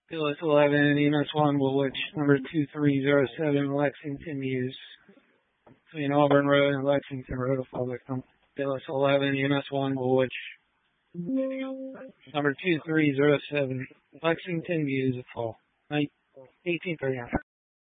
Phyllis 11, EMS 1, Woolwich, number 2307, Lexington Muse, between Auburn Road and Lexington Road, a fall victim. Phyllis 11, EMS 1, Woolwich, number 2307, Lexington Muse, a fall. 1839.